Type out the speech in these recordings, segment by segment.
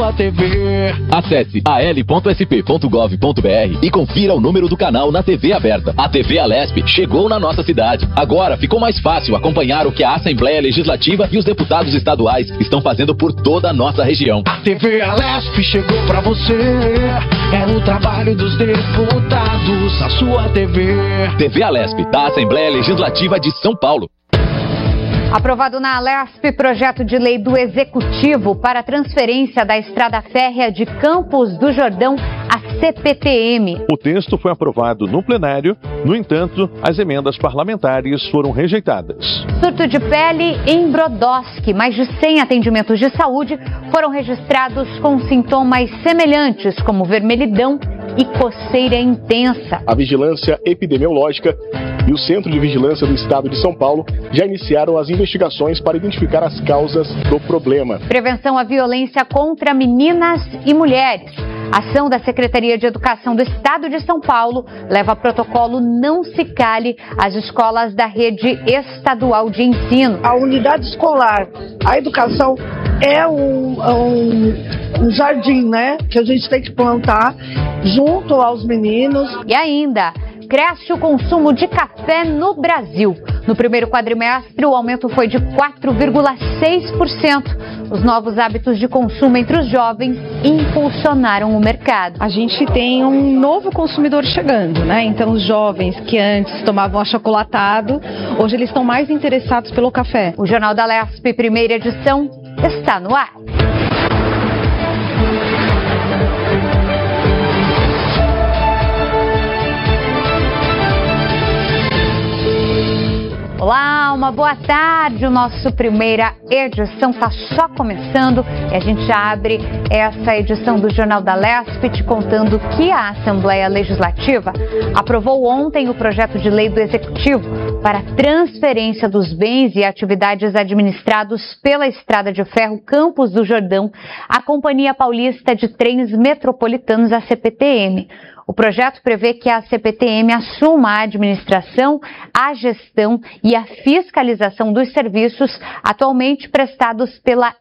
sua TV. Acesse al.sp.gov.br e confira o número do canal na TV aberta. A TV Alesp chegou na nossa cidade. Agora ficou mais fácil acompanhar o que a Assembleia Legislativa e os deputados estaduais estão fazendo por toda a nossa região. A TV Alesp chegou pra você. É o trabalho dos deputados, a sua TV. TV Alesp, da Assembleia Legislativa de São Paulo. Aprovado na Alesp, projeto de lei do Executivo para a transferência da estrada férrea de Campos do Jordão à CPTM. O texto foi aprovado no plenário, no entanto, as emendas parlamentares foram rejeitadas. Surto de pele em Brodowski. Mais de 100 atendimentos de saúde foram registrados com sintomas semelhantes, como vermelhidão e coceira intensa. A Vigilância Epidemiológica e o Centro de Vigilância do Estado de São Paulo já iniciaram as investigações para identificar as causas do problema. Prevenção à violência contra meninas e mulheres. Ação da Secretaria de Educação do Estado de São Paulo leva protocolo Não Se Cale às escolas da rede estadual de ensino. A unidade escolar, a educação é um jardim, né, que a gente tem que plantar junto aos meninos. E ainda, cresce o consumo de café no Brasil. No primeiro quadrimestre, o aumento foi de 4,6%. Os novos hábitos de consumo entre os jovens impulsionaram o mercado. A gente tem um novo consumidor chegando, né? Então, os jovens que antes tomavam achocolatado, hoje eles estão mais interessados pelo café. O Jornal da Alesp, primeira edição, está no ar. Olá, uma boa tarde. O nosso primeira edição está só começando e a gente abre essa edição do Jornal da Alesp te contando que a Assembleia Legislativa aprovou ontem o projeto de lei do Executivo para a transferência dos bens e atividades administrados pela Estrada de Ferro Campos do Jordão à Companhia Paulista de Trens Metropolitanos, a CPTM. O projeto prevê que a CPTM assuma a administração, a gestão e a fiscalização dos serviços atualmente prestados pela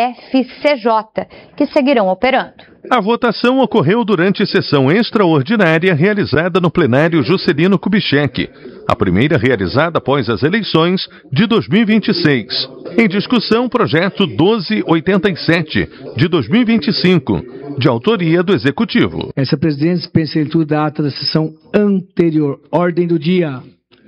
EFCJ, que seguirão operando. A votação ocorreu durante sessão extraordinária realizada no plenário Juscelino Kubitschek, a primeira realizada após as eleições de 2026. Em discussão, projeto 1287 de 2025, de autoria do Executivo. Essa presidente dispensa a leitura da ata da sessão anterior. Ordem do dia.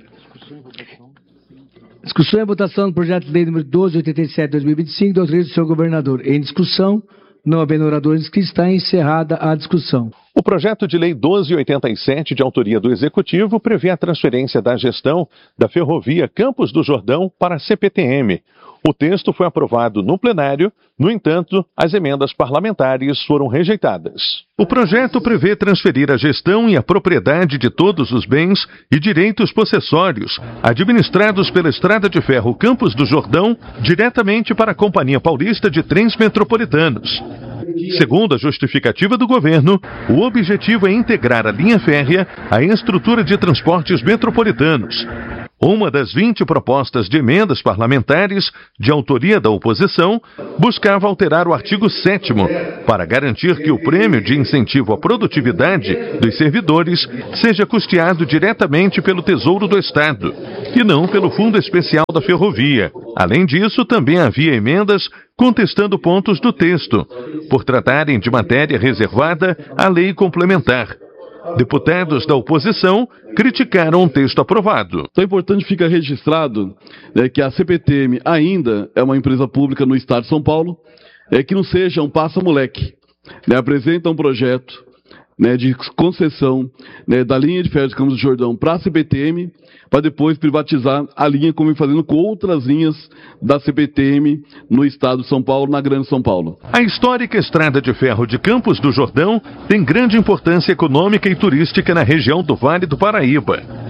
Discussão e votação do projeto de lei número 1287 de 2025, da autoria do senhor governador. Em discussão, não havendo oradores que está encerrada a discussão. O projeto de lei 1287, de autoria do Executivo, prevê a transferência da gestão da ferrovia Campos do Jordão para a CPTM. O texto foi aprovado no plenário, no entanto, as emendas parlamentares foram rejeitadas. O projeto prevê transferir a gestão e a propriedade de todos os bens e direitos possessórios administrados pela Estrada de Ferro Campos do Jordão diretamente para a Companhia Paulista de Trens Metropolitanos. Segundo a justificativa do governo, o objetivo é integrar a linha férrea à estrutura de transportes metropolitanos. Uma das 20 propostas de emendas parlamentares, de autoria da oposição, buscava alterar o artigo 7º para garantir que o prêmio de incentivo à produtividade dos servidores seja custeado diretamente pelo Tesouro do Estado, e não pelo Fundo Especial da Ferrovia. Além disso, também havia emendas contestando pontos do texto, por tratarem de matéria reservada à lei complementar. Deputados da oposição criticaram o texto aprovado. Então é importante ficar registrado que a CPTM ainda é uma empresa pública no estado de São Paulo, que não seja um passa-moleque. Apresenta um projeto de concessão da linha de ferro de Campos do Jordão para a CPTM, para depois privatizar a linha, como vem fazendo com outras linhas da CPTM no estado de São Paulo, na Grande São Paulo. A histórica Estrada de Ferro de Campos do Jordão tem grande importância econômica e turística na região do Vale do Paraíba.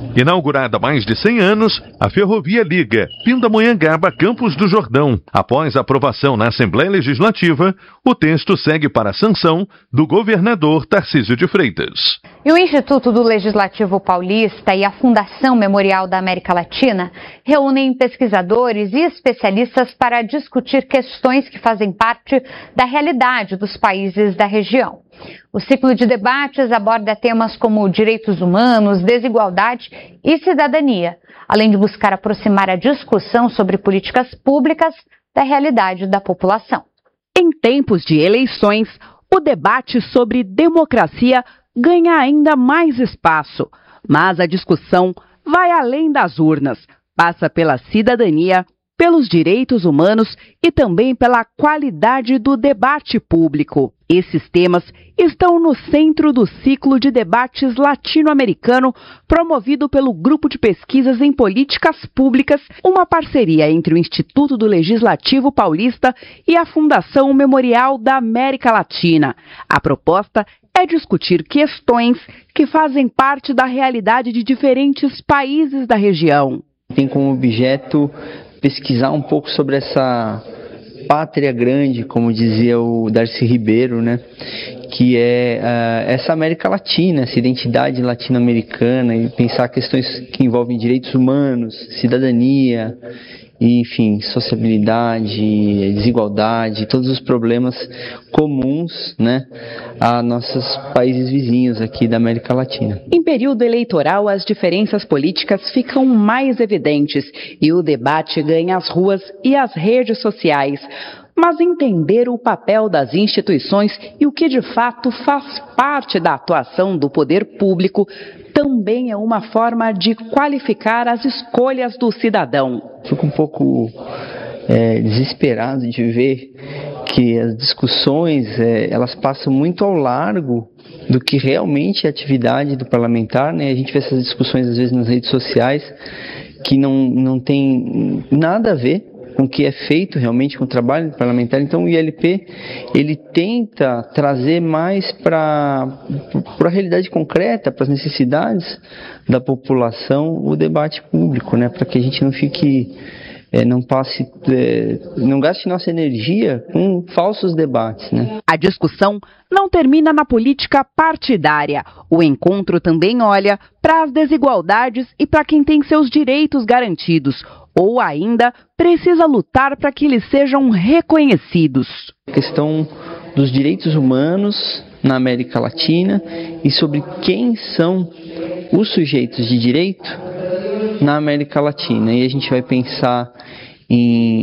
Inaugurada há mais de 100 anos, a Ferrovia liga Pindamonhangaba a Campos do Jordão. Após a aprovação na Assembleia Legislativa, o texto segue para a sanção do governador Tarcísio de Freitas. E o Instituto do Legislativo Paulista e a Fundação Memorial da América Latina reúnem pesquisadores e especialistas para discutir questões que fazem parte da realidade dos países da região. O ciclo de debates aborda temas como direitos humanos, desigualdade e cidadania, além de buscar aproximar a discussão sobre políticas públicas da realidade da população. Em tempos de eleições, o debate sobre democracia ganha ainda mais espaço, mas a discussão vai além das urnas, passa pela cidadania, pelos direitos humanos e também pela qualidade do debate público. Esses temas estão no centro do ciclo de debates latino-americano promovido pelo Grupo de Pesquisas em Políticas Públicas, uma parceria entre o Instituto do Legislativo Paulista e a Fundação Memorial da América Latina. A proposta é discutir questões que fazem parte da realidade de diferentes países da região. Tem como objeto pesquisar um pouco sobre essa pátria grande, como dizia o Darcy Ribeiro, né? Que é essa América Latina, essa identidade latino-americana, e pensar questões que envolvem direitos humanos, cidadania, e, enfim, sociabilidade, desigualdade, todos os problemas comuns, né, a nossos países vizinhos aqui da América Latina. Em período eleitoral, as diferenças políticas ficam mais evidentes e o debate ganha as ruas e as redes sociais. Mas entender o papel das instituições e o que de fato faz parte da atuação do poder público também é uma forma de qualificar as escolhas do cidadão. Fico um pouco desesperado de ver que as discussões elas passam muito ao largo do que realmente é a atividade do parlamentar, né? A gente vê essas discussões às vezes nas redes sociais que não tem nada a ver com o que é feito realmente com o trabalho parlamentar. Então o ILP ele tenta trazer mais para a realidade concreta, para as necessidades da população, o debate público, né? Para que a gente não fique, não gaste nossa energia com falsos debates, né? A discussão não termina na política partidária. O encontro também olha para as desigualdades e para quem tem seus direitos garantidos, ou ainda precisa lutar para que eles sejam reconhecidos. A questão dos direitos humanos na América Latina e sobre quem são os sujeitos de direito na América Latina. E a gente vai pensar em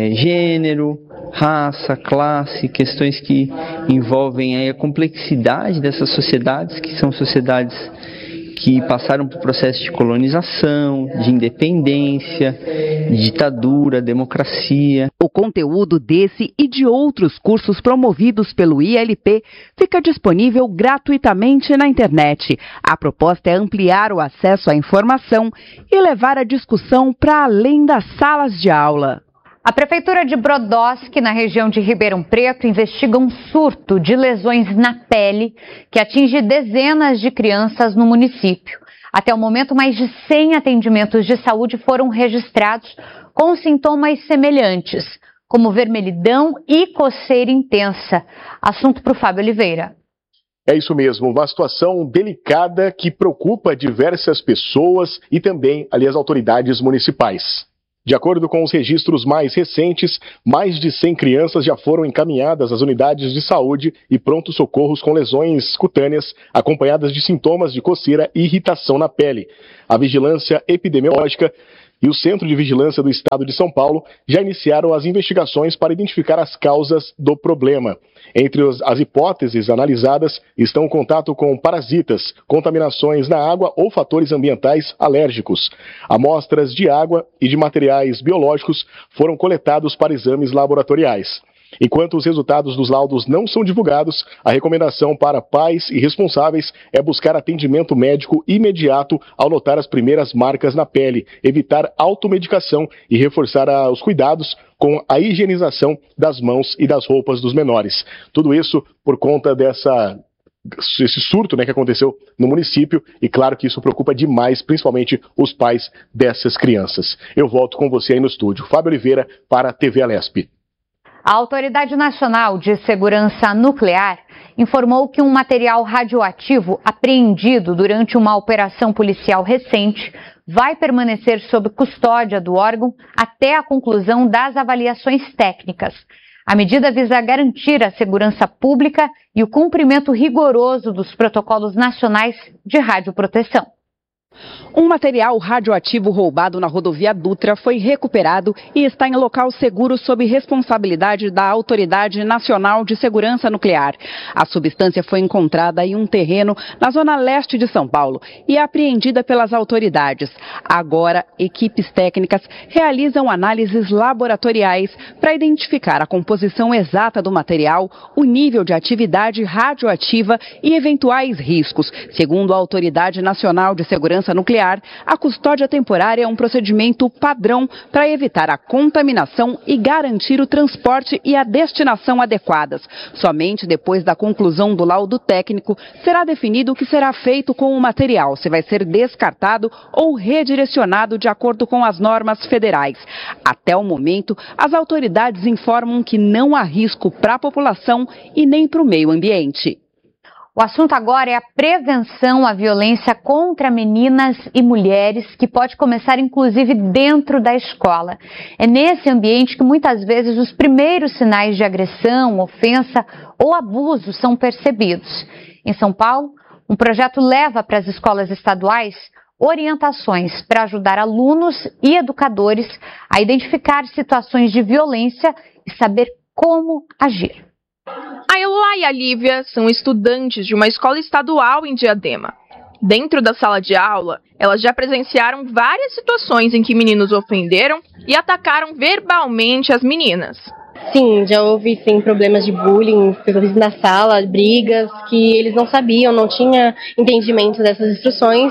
gênero, raça, classe, questões que envolvem aí a complexidade dessas sociedades, que são sociedades que passaram por processo de colonização, de independência, ditadura, democracia. O conteúdo desse e de outros cursos promovidos pelo ILP fica disponível gratuitamente na internet. A proposta é ampliar o acesso à informação e levar a discussão para além das salas de aula. A Prefeitura de Brodowski, na região de Ribeirão Preto, investiga um surto de lesões na pele que atinge dezenas de crianças no município. Até o momento, mais de 100 atendimentos de saúde foram registrados com sintomas semelhantes, como vermelhidão e coceira intensa. Assunto para o Fábio Oliveira. É isso mesmo, uma situação delicada que preocupa diversas pessoas e também ali as autoridades municipais. De acordo com os registros mais recentes, mais de 100 crianças já foram encaminhadas às unidades de saúde e pronto-socorros com lesões cutâneas, acompanhadas de sintomas de coceira e irritação na pele. A Vigilância Epidemiológica e o Centro de Vigilância do Estado de São Paulo já iniciaram as investigações para identificar as causas do problema. Entre as hipóteses analisadas estão o contato com parasitas, contaminações na água ou fatores ambientais alérgicos. Amostras de água e de materiais biológicos foram coletados para exames laboratoriais. Enquanto os resultados dos laudos não são divulgados, a recomendação para pais e responsáveis é buscar atendimento médico imediato ao notar as primeiras marcas na pele, evitar automedicação e reforçar os cuidados com a higienização das mãos e das roupas dos menores. Tudo isso por conta dessa esse surto, né, que aconteceu no município, e claro que isso preocupa demais, principalmente os pais dessas crianças. Eu volto com você aí no estúdio. Fábio Oliveira para a TV Alesp. A Autoridade Nacional de Segurança Nuclear informou que um material radioativo apreendido durante uma operação policial recente vai permanecer sob custódia do órgão até a conclusão das avaliações técnicas. A medida visa garantir a segurança pública e o cumprimento rigoroso dos protocolos nacionais de radioproteção. Um material radioativo roubado na rodovia Dutra foi recuperado e está em local seguro sob responsabilidade da Autoridade Nacional de Segurança Nuclear. A substância foi encontrada em um terreno na zona leste de São Paulo e apreendida pelas autoridades. Agora, equipes técnicas realizam análises laboratoriais para identificar a composição exata do material, o nível de atividade radioativa e eventuais riscos. Segundo a Autoridade Nacional de Segurança Nuclear, a custódia temporária é um procedimento padrão para evitar a contaminação e garantir o transporte e a destinação adequadas. Somente depois da conclusão do laudo técnico será definido o que será feito com o material, se vai ser descartado ou redirecionado de acordo com as normas federais. Até o momento, as autoridades informam que não há risco para a população e nem para o meio ambiente. O assunto agora é a prevenção à violência contra meninas e mulheres, que pode começar inclusive dentro da escola. É nesse ambiente que muitas vezes os primeiros sinais de agressão, ofensa ou abuso são percebidos. Em São Paulo, um projeto leva para as escolas estaduais orientações para ajudar alunos e educadores a identificar situações de violência e saber como agir. A Elá e a Lívia são estudantes de uma escola estadual em Diadema. Dentro da sala de aula, elas já presenciaram várias situações em que meninos ofenderam e atacaram verbalmente as meninas. Sim, já houve sim problemas de bullying na sala, brigas que eles não sabiam, não tinha entendimento dessas instruções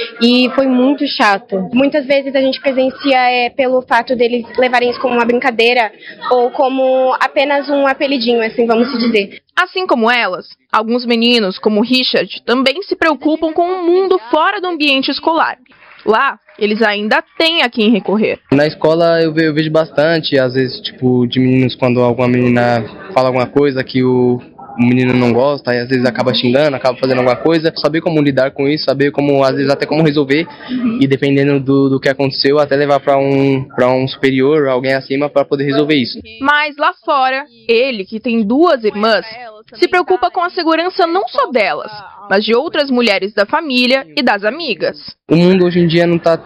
e foi muito chato. Muitas vezes a gente presencia pelo fato deles levarem isso como uma brincadeira ou como apenas um apelidinho, assim vamos dizer. Assim como elas, alguns meninos, como Richard, também se preocupam com o mundo fora do ambiente escolar. Lá, eles ainda têm a quem recorrer. Na escola eu vejo bastante, às vezes, tipo, de meninos, quando alguma menina fala alguma coisa que o menino não gosta, aí às vezes acaba xingando, acaba fazendo alguma coisa. Saber como lidar com isso, saber como, às vezes, até como resolver, e dependendo do que aconteceu, até levar para um superior, alguém acima, para poder resolver isso. Mas lá fora, ele, que tem 2 irmãs, se preocupa com a segurança não só delas, mas de outras mulheres da família e das amigas. O mundo hoje em dia não tá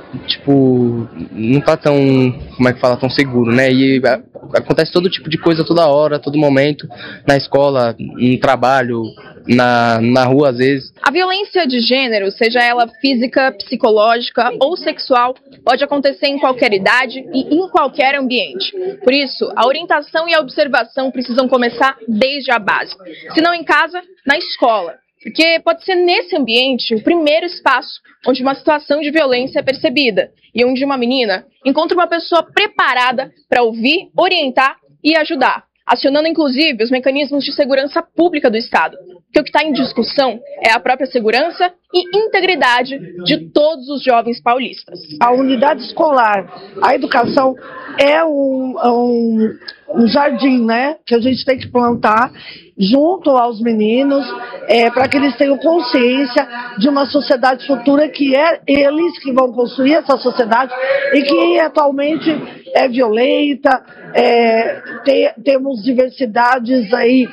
tão, como é que fala, tão seguro, né? E acontece todo tipo de coisa toda hora, todo momento, na escola, no trabalho, na rua às vezes. A violência de gênero, seja ela física, psicológica ou sexual, pode acontecer em qualquer idade e em qualquer ambiente. Por isso, a orientação e a observação precisam começar desde a base. Se não em casa, na escola. Porque pode ser nesse ambiente o primeiro espaço onde uma situação de violência é percebida e onde uma menina encontra uma pessoa preparada para ouvir, orientar e ajudar, acionando inclusive os mecanismos de segurança pública do Estado. Porque o que está em discussão é a própria segurança e integridade de todos os jovens paulistas. A unidade escolar, a educação é um jardim, né, que a gente tem que plantar junto aos meninos, para que eles tenham consciência de uma sociedade futura que é eles que vão construir essa sociedade e que atualmente é violenta, temos diversidades aí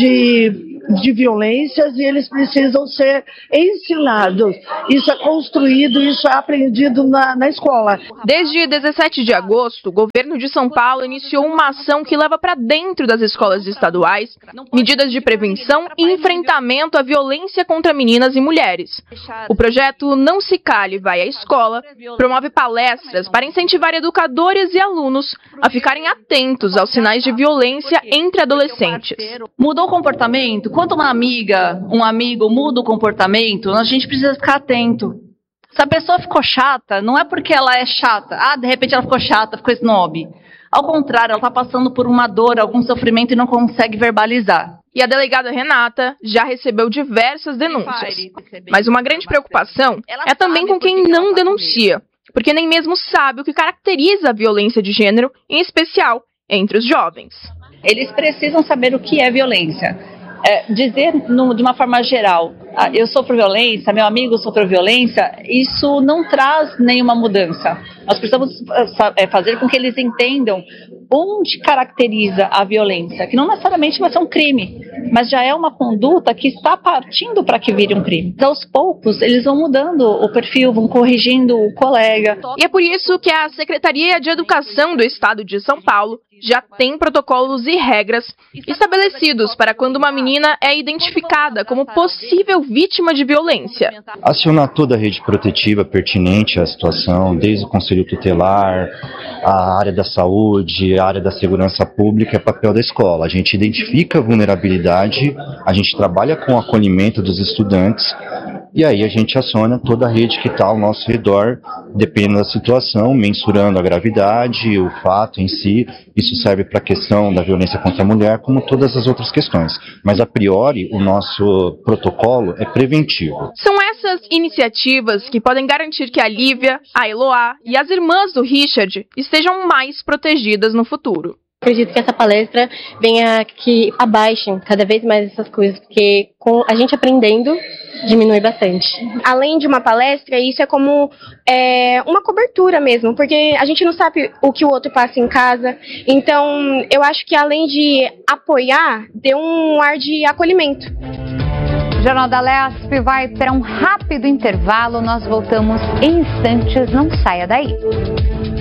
de violências e eles precisam ser ensinados. Isso é construído, isso é aprendido na escola. Desde 17 de agosto, o governo de São Paulo iniciou uma ação que leva para dentro das escolas estaduais medidas de prevenção e enfrentamento à violência contra meninas e mulheres. O projeto Não Se Cale, Vai à Escola promove palestras para incentivar educadores e alunos a ficarem atentos aos sinais de violência entre adolescentes. Mudou o comportamento? Quando uma amiga, um amigo muda o comportamento, a gente precisa ficar atento. Se a pessoa ficou chata, não é porque ela é chata. De repente ela ficou chata, ficou snob. Ao contrário, ela está passando por uma dor, algum sofrimento e não consegue verbalizar. e a delegada Renata já recebeu diversas denúncias. Mas uma grande preocupação é também com quem não denuncia, porque nem mesmo sabe o que caracteriza a violência de gênero, em especial entre os jovens. Eles precisam saber o que é violência. Dizer de uma forma geral, eu sofro violência, meu amigo sofreu violência, isso não traz nenhuma mudança. Nós precisamos fazer com que eles entendam onde caracteriza a violência, que não necessariamente vai ser um crime, mas já é uma conduta que está partindo para que vire um crime. Aos poucos, eles vão mudando o perfil, vão corrigindo o colega. E é por isso que a Secretaria de Educação do Estado de São Paulo já tem protocolos e regras estabelecidos para quando uma menina é identificada como possível vítima de violência. Acionar toda a rede protetiva pertinente à situação, desde o Conselho Tutelar, a área da saúde, a área da segurança pública, é papel da escola. A gente identifica a vulnerabilidade, a gente trabalha com o acolhimento dos estudantes e aí a gente aciona toda a rede que está ao nosso redor, dependendo da situação, mensurando a gravidade, o fato em si. Isso serve para a questão da violência contra a mulher, como todas as outras questões. Mas, a priori, o nosso protocolo é preventivo. São essas iniciativas que podem garantir que a Lívia, a Eloá e as irmãs do Richard estejam mais protegidas no futuro. Acredito que essa palestra venha que abaixem cada vez mais essas coisas, porque com a gente aprendendo, diminui bastante. Além de uma palestra, isso é como uma cobertura mesmo, porque a gente não sabe o que o outro passa em casa. Então, eu acho que além de apoiar, deu um ar de acolhimento. O Jornal da Lesp vai para um rápido intervalo. Nós voltamos em instantes. Não saia daí.